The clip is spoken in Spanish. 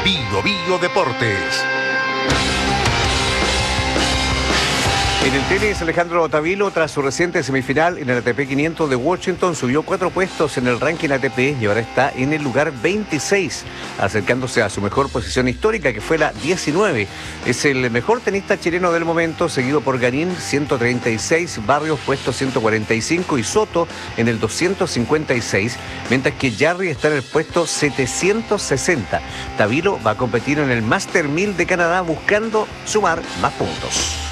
Bio Bio Deportes. En el tenis, Alejandro Tavilo, tras su reciente semifinal en el ATP 500 de Washington, subió 4 puestos en el ranking ATP y ahora está en el lugar 26, acercándose a su mejor posición histórica, que fue la 19. Es el mejor tenista chileno del momento, seguido por Garín, 136, Barrios, puesto 145, y Soto en el 256, mientras que Jarry está en el puesto 760. Tavilo va a competir en el Master 1000 de Canadá buscando sumar más puntos.